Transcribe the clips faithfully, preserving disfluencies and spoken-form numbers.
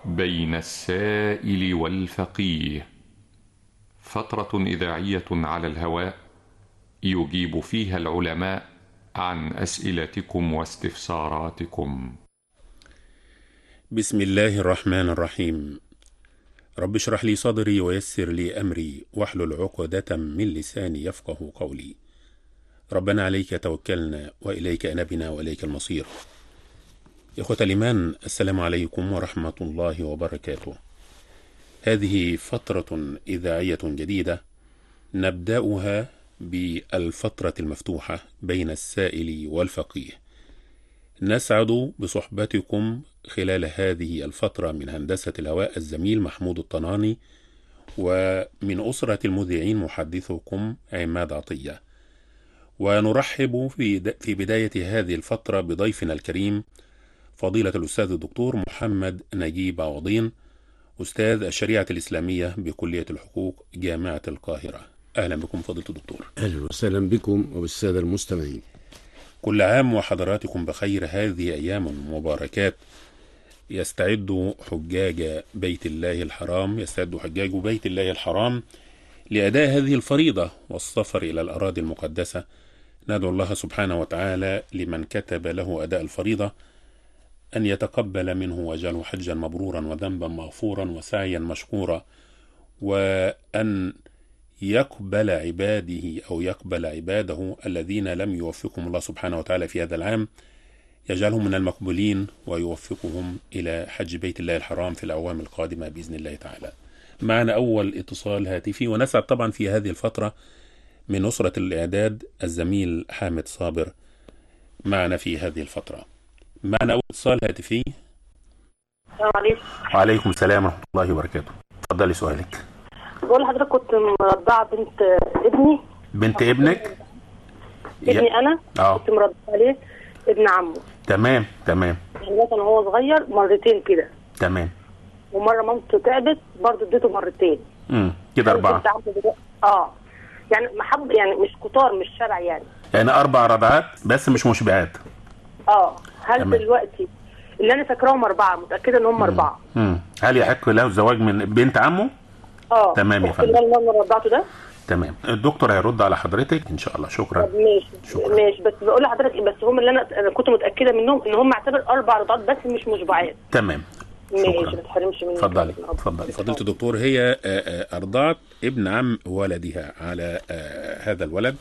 بين السائل والفقيه، فترة إذاعية على الهواء يجيب فيها العلماء عن أسئلتكم واستفساراتكم. بسم الله الرحمن الرحيم. رب اشرح لي صدري ويسر لي أمري واحلل عقدة من لساني يفقه قولي. ربنا عليك توكلنا وإليك أنبنا وإليك المصير. إخوة الإيمان، السلام عليكم ورحمة الله وبركاته. هذه فترة إذاعية جديدة نبدأها بالفترة المفتوحة بين السائل والفقيه. نسعد بصحبتكم خلال هذه الفترة من هندسة الهواء الزميل محمود الطناني، ومن أسرة المذيعين محدثكم عماد عطية. ونرحب في بداية هذه الفترة بضيفنا الكريم فضيلة الأستاذ الدكتور محمد نجيب عوضين، أستاذ الشريعة الإسلامية بكلية الحقوق جامعة القاهرة. أهلا بكم فضيلة الدكتور. أهلا وسهلا بكم وبالسادة المستمعين. كل عام وحضراتكم بخير. هذه أيام مباركات يستعد حجاج بيت الله الحرام يستعد حجاج بيت الله الحرام لأداء هذه الفريضة والسفر إلى الأراضي المقدسة. ندعو الله سبحانه وتعالى لمن كتب له أداء الفريضة أن يتقبل منه ويجعله حجا مبرورا وذنبا مغفورا وسعيا مشكورا، وأن يقبل عباده أو يقبل عباده الذين لم يوفقهم الله سبحانه وتعالى في هذا العام، يجعلهم من المقبولين ويوفقهم إلى حج بيت الله الحرام في الأعوام القادمة بإذن الله تعالى. معنا أول اتصال هاتفي، ونسعد طبعا في هذه الفترة من أسرة الإعداد الزميل حامد صابر معنا في هذه الفترة. معنا أول اتصال هاتفي. السلام عليكم. وعليكم السلام ورحمة الله وبركاته. تفضلي سؤالك. بقول لحضرتك كنت مرضعة بنت ابني. بنت ابنك؟ ابني ي... أنا اه كنت مرضعة عليه ابن عمه. تمام تمام. يعني مثلا وهو صغير مرتين كده. تمام. ومرة مامته تعبت برضه اديته مرتين. امم كده أربعة. اه يعني محب يعني مش كتار مش شرع يعني. يعني أربع رضعات بس مش مشبعات. اه هل تمام. دلوقتي اللي أنا فاكراهم أربعة، متأكدة إن هم أربعة. امم هل يحق له الزواج من بنت عمه؟ اه تمام يا فندم. اللي انا رضعته ده تمام. الدكتور هيرد على حضرتك ان شاء الله. شكرا. ماشي شكرا. ماشي. بس بقول لحضرتك بس هم اللي انا انا كنت متاكده منهم ان هم اعتبر اربع رضعات بس مش مشبعات. تمام. ماشي ما تحرمش مني. اتفضلي اتفضلي. فضيلة الدكتور، هي ارضعت ابن عم والدها على هذا الولد،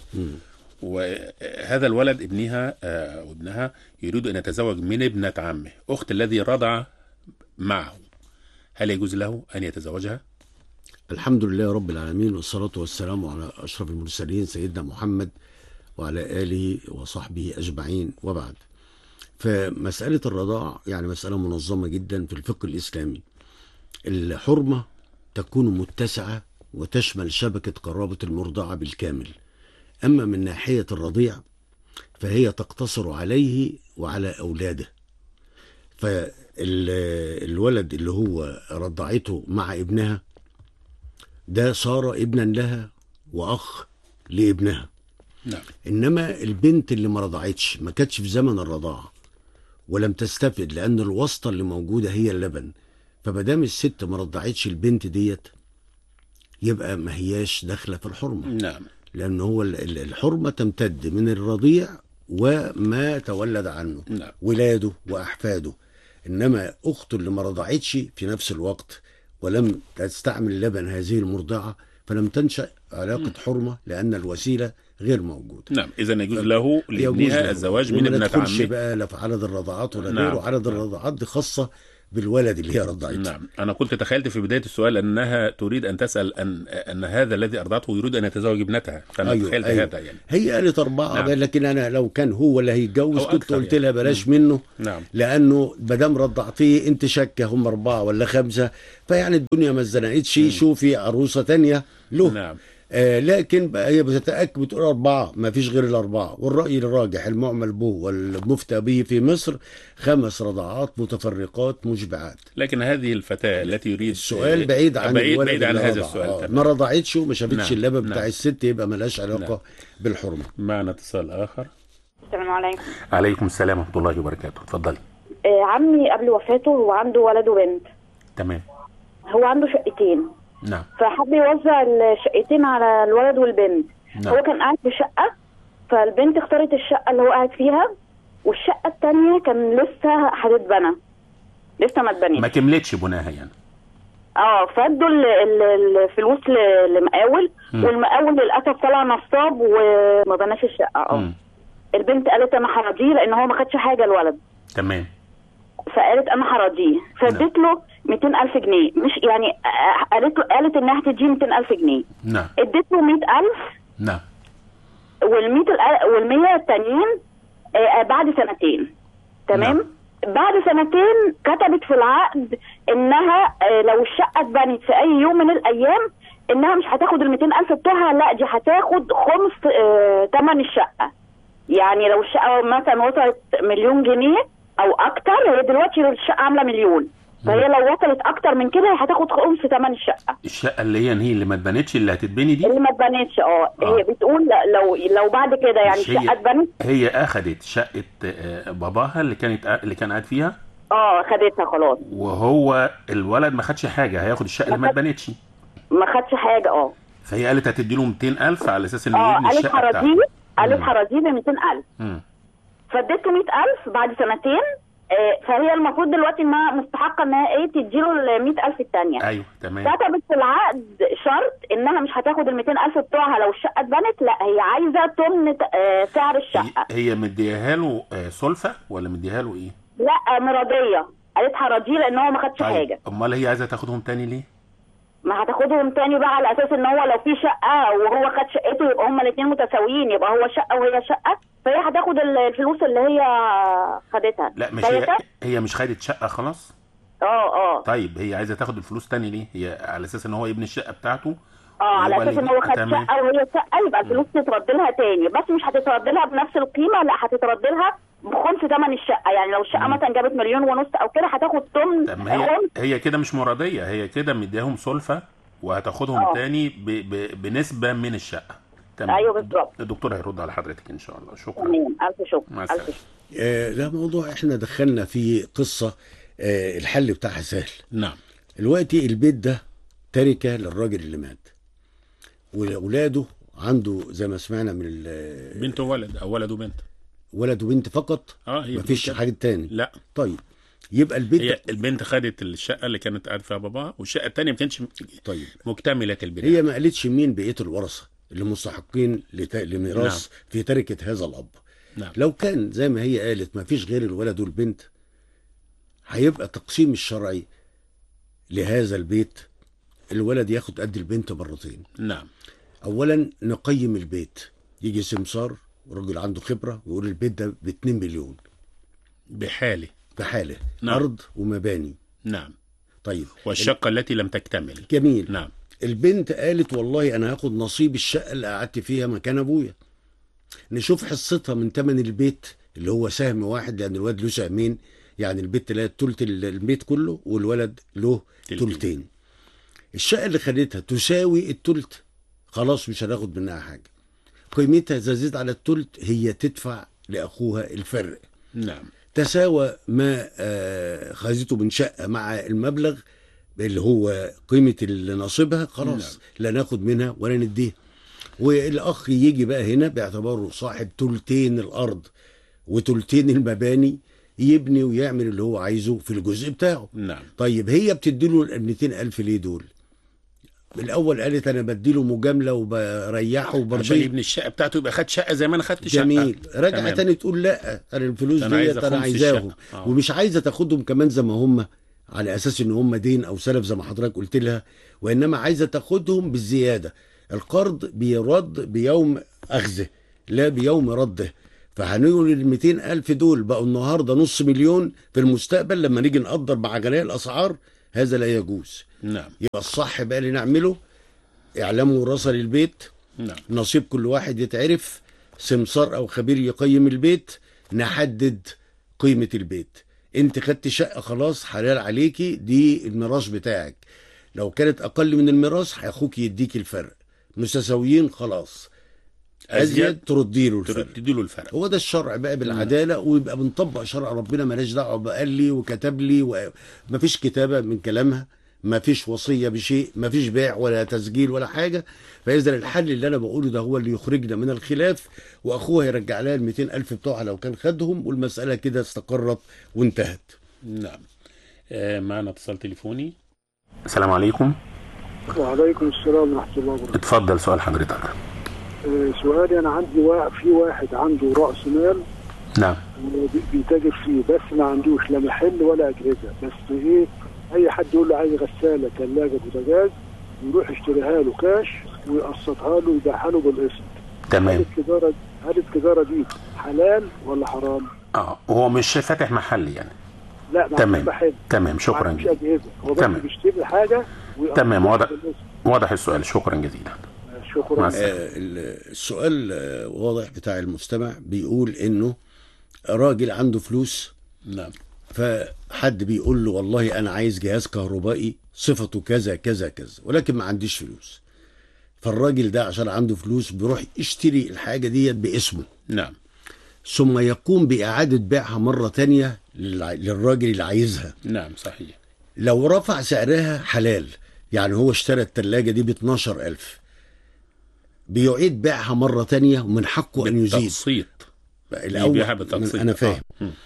وهذا الولد ابنها وابنها يريد ان يتزوج من ابنة عمه اخت الذي رضع معه. هل يجوز له ان يتزوجها؟ الحمد لله رب العالمين، والصلاة والسلام على أشرف المرسلين سيدنا محمد وعلى آله وصحبه أجمعين، وبعد. فمسألة الرضاع يعني مسألة منظمة جدا في الفقه الإسلامي. الحرمة تكون متسعة وتشمل شبكة قرابة المرضعة بالكامل. أما من ناحية الرضيع فهي تقتصر عليه وعلى أولاده. فالولد اللي هو رضعته مع ابنها ده صار ابنا لها وأخ لابنها. نعم. إنما البنت اللي ما رضعتش ما كانتش في زمن الرضاعة ولم تستفد، لأن الواسطة اللي موجودة هي اللبن، فمادام الست ما رضعتش البنت ديت يبقى ما هياش داخلة في الحرمة. نعم. لأن هو الحرمة تمتد من الرضيع وما تولد عنه. نعم. ولاده وأحفاده. إنما أخته اللي ما رضعتش في نفس الوقت ولم تستعمل لبن هذه المرضعة فلم تنشأ علاقة حرمة، لأن الوسيلة غير موجودة. نعم. إذا يجوز له لابنها الزواج من ابنة عمه. ما بقى لا في عدد الرضاعات ولا نعم. غيره. عدد الرضاعات دي خاصة بالولد اللي هي رضعته. نعم. أنا كنت تخيلت في بداية السؤال أنها تريد أن تسأل أن أن هذا الذي أرضعته يريد أن يتزوج ابنتها، فأنا أيوة تخيلت أيوة. هذا يعني. هي قالت أربعة. نعم. لكن أنا لو كان هو اللي هيتجوز كنت قلت لها بلاش يعني. منه. نعم. لأنه بدام رضعتيه أنت شكة هم أربعة ولا خمسة، فيعني الدنيا ما اتزنقتش، شوفي عروسة تانية له. نعم. آه لكن بقى هي بتتأكد بتقول أربعة، ما فيش غير الأربعة. والرأي الراجح المعمل به والمفتى به في مصر خمس رضاعات متفرقات مشبعات. لكن هذه الفتاة التي يريد السؤال بعيد عن بعيد, الولد بعيد عن اللي هذا رضع. السؤال. آه. ما رضعتش وما شافتش نعم. اللبن نعم. بتاع الست يبقى ملهاش علاقة نعم. بالحرمة. معنا اتصال آخر. السلام عليكم. عليكم السلام ورحمة الله وبركاته. اتفضلي. آه عمي قبل وفاته هو عنده ولد وبنت. تمام. هو عنده شقتين. نعم. فحب يوزع الشقتين على الولد والبنت. نعم. هو كان قاعد في شقه، فالبنت اختارت الشقه اللي هو قاعد فيها، والشقه الثانيه كان لسه هتتبنى، لسه ما اتبنتش، ما كملتش بناها يعني. اه فادوا ال- ال- الفلوس ل- لمقاول، مم. والمقاول للاسف طلع نصاب وما بناش الشقه. اه مم. البنت قالت انا هراضيه لان هو ما خدش حاجه الولد، تمام. فقالت انا هراضيه، فاديت له مئتين ألف جنيه، مش يعني آه، قالت له قالت انها هتديه مئتين ألف جنيه، نعم. اديت له مئة ألف، نعم. والمئة والمية التانيين آه، بعد سنتين. تمام. نعم. بعد سنتين كتبت في العقد انها آه، لو الشقه اتبنت في اي يوم من الايام انها مش هتاخد ال مئتين ألف بتوعها، لا دي هتاخد خمس آه، ثمن الشقه. يعني لو الشقه مثلا وصلت مليون جنيه او اكتر، هي دلوقتي الشقه عامله مليون، فهي لو وصلت اكتر من كده هتاخد خمس ثمن الشقه. الشقه اللي هي هي اللي ما اتبنتش اللي هتتبني دي، اللي ما اتبنتش اه هي بتقول لا، لو لو بعد كده يعني مش هي- الشقه اتبنت. هي اخدت شقه آه، باباها اللي كانت اللي كان قاعد فيها، اه خدتها خلاص، وهو الولد ما خدش حاجه، هياخد الشقه اللي ما ما خد- اتبنتش. ما خدش حاجه. اه فهي قالت هتدي له مئتين ألف على اساس انه اه يبني قالت الشقه هراضيه، بتاعته. قالت مم. هراضيه ب مئتين ألف، مم. فاديته مئة ألف بعد سنتين. آه، فهي المفروض دلوقتي انها مستحقه انها ايه تديله ال مئة ألف الثانيه. ايوه تمام. كتبت في العقد شرط انها مش هتاخد ال مئتين ألف بتوعها لو الشقه اتبنت، لا هي عايزه تمن آه، سعر الشقه. هي مديها له آه، سلفه ولا مديها له ايه؟ لا مرضيه، قالت هراضيه لان هو ما خدش طيب حاجه. امال هي عايزه تاخدهم تاني ليه؟ ما هتاخدهم تاني بقى على اساس ان هو لو في شقه وهو خد شقته يبقى هما الاثنين متساويين، يبقى هو شقه وهي شقه، فهي هتاخد الفلوس اللي هي خدتها. لا مش فهي هي خد- هي مش خدت شقه خلاص؟ اه اه طيب هي عايزه تاخد الفلوس تاني ليه؟ هي على اساس ان هو يبني الشقه بتاعته. اه على هو اساس اللي- ان هو خد تمام. شقه وهي شقه، يبقى الفلوس تترد لها تاني، بس مش هتترد لها بنفس القيمه، لا هتترد لها بخمس ثمن الشقه. يعني لو الشقه مم. مثلا جابت مليون ونص او كده هتاخد ثمن طب ما هي خمس. هي كده مش مرضيه، هي كده مدياهم سلفه وهتاخدهم اه. تاني ب... ب... بنسبه من الشقه. تمام. ايوه بالظبط. الدكتور هيرد على حضرتك ان شاء الله. شكرا. تمام، الف شكر. مع الف السلامه. شكر. آه، ده موضوع احنا دخلنا فيه قصة، آه، الحل بتاعها سهل. نعم. دلوقتي البيت ده تركة للراجل اللي مات، ولاولاده عنده زي ما سمعنا من ال- بنت وولد او ولد وبنت. ولد وبنت فقط، اه هي مفيش بتقول كده. حاجة تاني. لا طيب يبقى البيت هي ده البنت خدت الشقه اللي كانت قاعد فيها باباها، والشقه الثانيه ما كانتش طيب مكتمله البناء. هي ما قالتش مين بقية الورثة اللي مستحقين لت- لميراث نعم. في تركة هذا الأب. نعم. لو كان زي ما هي قالت ما فيش غير الولد والبنت، هيبقى تقسيم الشرعي لهذا البيت الولد ياخد قد البنت مرتين. نعم. اولا نقيم البيت، يجي سمسار راجل عنده خبره ويقول البيت ده ب اتنين مليون بحاله. بحاله. نعم. ارض ومباني. نعم. طيب والشقه التي لم تكتمل. جميل. نعم. البنت قالت والله انا هاخد نصيب الشقه اللي قعدت فيها مكان ابويا. نشوف حصتها من ثمن البيت اللي هو سهم واحد، لان الولد له سهمين، يعني البنت لها تلت البيت كله والولد له تلتين. تلتين. الشقه اللي خدتها تساوي التلت، خلاص مش هناخد منها حاجه. قيمتها اذا زادت على التلت هي تدفع لاخوها الفرق. نعم. تساوى ما آه، خذته من شقه مع المبلغ اللي هو قيمه اللي نصيبها، خلاص لا ناخد منها ولا نديها. والاخ يجي بقى هنا باعتباره صاحب تلتين الارض وتلتين المباني، يبني ويعمل اللي هو عايزه في الجزء بتاعه. نعم. طيب هي بتديله ال مئتين ألف ليه دول؟ الاول قالت انا بديله مجامله وبريحه عشان وبرضيه. يبني الشقه بتاعته يبقى خد شقه زي ما انا خدت شقه. جميل. رجع تمام. تاني تقول لا انا الفلوس أنا عايزة ديت انا خمس عايزاهم، الشقة. آه. ومش عايزه تاخدهم كمان زي ما هم على اساس ان هم دين او سلف زي ما حضرتك قلت لها، وانما عايزه تاخدهم بالزياده. القرض بيرد بيوم اخذه لا بيوم رده. فهنقول ال مئتين ألف دول بقوا النهارده نص مليون، في المستقبل لما نيجي نقدر مع غلاء الاسعار هذا لا يجوز. نعم. يبقى الصح بقى اللي نعمله اعلام وراثه للبيت، نعم. نصيب كل واحد يتعرف، سمسار او خبير يقيم البيت، نحدد قيمة البيت. انت خدت شقة خلاص حلال عليكي، دي الميراث بتاعك. لو كانت اقل من الميراث اخوك يديك الفرق، متساويين خلاص، ازيد تردي له الفرق. تدي له الفرق. هو ده الشرع بقى بالعدالة، ويبقى بنطبق شرع ربنا، مالناش دعوه بقال لي وكتب لي ومفيش كتابة من كلامها. ما فيش وصيه بشيء، ما فيش بيع ولا تسجيل ولا حاجه. فاذا الحل اللي انا بقوله ده هو اللي يخرجنا من الخلاف، واخوها يرجع لها ال مئتين ألف بتوعها لو كان خدهم، والمساله كده استقرت وانتهت. نعم. آه معنا اتصال تليفوني. السلام عليكم. وعليكم السلام ورحمه الله وبركاته. اتفضل سؤال حضرتك. آه سؤالي، انا عندي واحد في واحد عنده راس مال. نعم. بيتاجر فيه، بس ما عندوش لا محل ولا اجهزه، بس ايه، اي حد يقول له عايز غساله ثلاجه بوتاجاز يروح يشتريها له كاش ويقسطها له ويبيعها له بالقسط. تمام. هل التجاره هل التجاره دي حلال ولا حرام؟ اه هو مش فاتح محل يعني؟ لا، ما تمام. محل. تمام، شكرا جزيلا. هو بس بيشتري حاجه. تمام، واضح واضح السؤال. شكرا جزيلا. شكرا. آه السؤال آه واضح بتاع المستمع، بيقول انه راجل عنده فلوس. نعم. فحد بيقول له والله انا عايز جهاز كهربائي صفته كذا كذا كذا، ولكن ما عنديش فلوس. فالراجل ده عشان عنده فلوس بيروح يشتري الحاجة ديت باسمه. نعم. ثم يقوم بإعادة بيعها مرة تانية للراجل اللي عايزها. نعم صحيح. لو رفع سعرها حلال، يعني هو اشترى التلاجة دي ب اتناشر ألف، بيعيد بيعها مرة تانية ومن حقه أن يزيد. بالتقسيط. الأول أنا فاهم.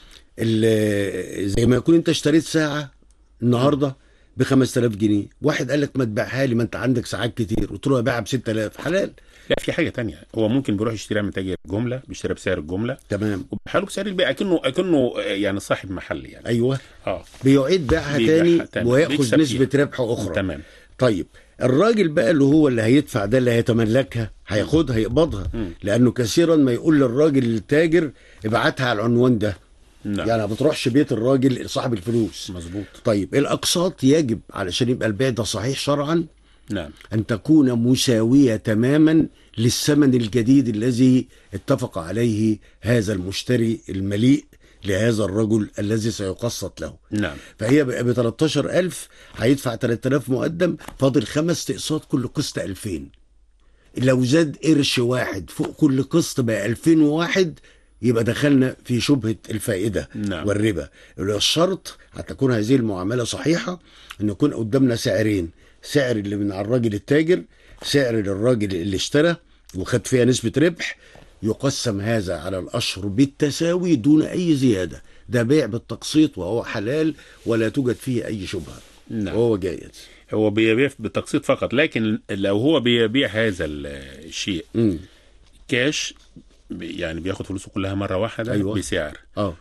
آه. زي ما يكون أنت اشتريت ساعة النهاردة ب خمسة آلاف جنيه، واحد قال لك ما تبيعها لي، ما انت عندك ساعات كتير، قلت له ابيعها ب ستة آلاف، حلال. لا، في حاجه تانية، هو ممكن بيروح يشتريها من تاجر جمله، بيشتريها بسعر الجمله. تمام. وبيحاله بسعر البيع، اكنه اكنه يعني صاحب محل يعني. ايوه. اه بيعيد بيعها تاني, تاني وياخذ نسبه ربح اخرى. تمام. طيب الراجل بقى اللي هو اللي هيدفع ده، اللي هيتملكها، هياخدها يقبضها، م. لانه كثيرا ما يقول للراجل التاجر ابعتها على العنوان ده. نعم. يعني ما بتروحش بيت الراجل صاحب الفلوس. مظبوط. طيب الاقساط يجب علشان يبقى البيع ده صحيح شرعا. نعم. ان تكون مساويه تماما للثمن الجديد الذي اتفق عليه هذا المشتري المليء لهذا الرجل الذي سيقسط له. نعم. فهي ب ثلاثة عشر ألف، هيدفع ثلاثة آلاف مقدم، فاضل خمس اقساط كل قسط ألفين. لو زاد قرش واحد فوق كل قسط بقى ألفين وواحد، يبقى دخلنا في شبهة الفائدة. نعم. والربا. الشرط حتى تكون هذه المعاملة صحيحة ان يكون قدامنا سعرين، سعر اللي من على الراجل التاجر، سعر للراجل اللي اشترى وخد فيها نسبة ربح، يقسم هذا على الأشهر بالتساوي دون أي زيادة. ده بيع بالتقسيط وهو حلال ولا توجد فيه أي شبهة. نعم. وهو جائز. هو بيبيع بالتقسيط فقط، لكن لو هو بيبيع هذا الشيء م. كاش، يعني بياخد فلوسه كلها مرة واحدة. أيوة. بسعر اه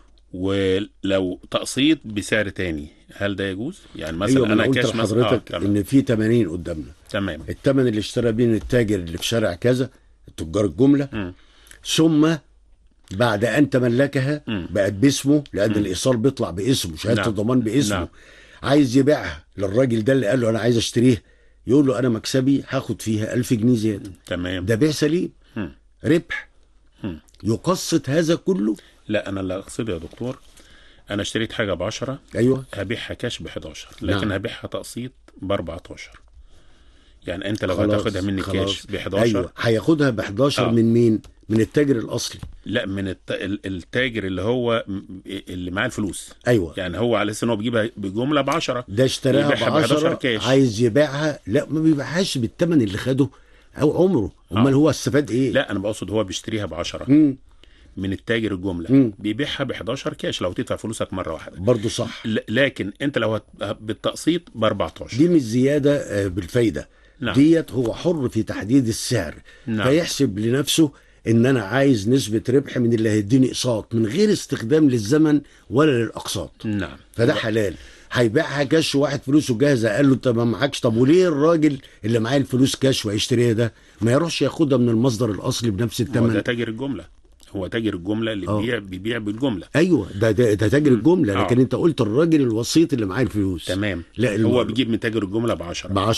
ولو تقسيط بسعر تاني، هل ده يجوز؟ يعني مثلا أيوة، انا قلت كاش لحضرتك مثلا آه ان في ثمانين قدامنا. تمام. الثمن اللي اشترى بيه التاجر اللي في شارع كذا، التجار الجملة، م. ثم بعد ان تملكها م. بقت باسمه، لان م. الايصال بيطلع باسمه، شهاده نعم. الضمان باسمه. نعم. عايز يبيعها للراجل ده اللي قال له انا عايز اشتريها، يقول له انا مكسبي هاخد فيها ألف جنيه زياده. تمام. ده بيع سليم. م. ربح. م. يقسط هذا كله؟ لا، انا اللي اقصده يا دكتور، انا اشتريت حاجه بعشرة. ايوه. هبيعها كاش بحداشر، لكن نعم. هبيعها تقسيط باربعتاشر. يعني انت لو خلاص. هتاخدها مني كاش بحداشر. ايوه، هياخدها بحداشر. آه. من مين؟ من التاجر الاصلي. لا، من الت... التاجر اللي هو اللي معاه الفلوس. ايوه. يعني هو على اساس ان هو بيجيبها بجمله بعشرة، ده اشتراها بعشرة عايز يبيعها، لا ما بيبيعهاش بالثمن اللي خده او عمره. امال آه. هو استفاد ايه؟ لا، انا بقصد هو بيشتريها بعشرة م. من التاجر الجمله، م. بيبيعها بحداشر كاش لو تدفع فلوسك مره واحده. برضو صح. ل... لكن انت لو هت... بالتقسيط باربعتاشر. دي مش زياده بالفايده. نعم. ديت هو حر في تحديد السعر. نعم. فيحسب لنفسه ان انا عايز نسبة ربح من اللي هيديني اقساط من غير استخدام للزمن ولا للاقساط. نعم. فده حلال. هيبيعها كاش واحد فلوسه جاهزه، قال له انت ما معكش، طب وليه الراجل اللي معاه الفلوس كاش وهيشتريها ده ما يروحش ياخدها من المصدر الاصلي بنفس الثمن؟ هو ده تاجر الجمله، هو تاجر الجمله اللي بيبيع بيبيع بالجمله. ايوه، ده ده, ده تاجر الجمله. لكن أوه. انت قلت الراجل الوسيط اللي معاه الفلوس. تمام. لا، هو بيجيب من تاجر الجمله ب عشرة.